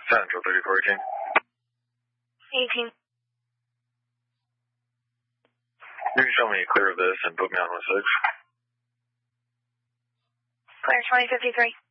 Central 3418. 18. You can show me clear of this and put me on 16. Clear 2053.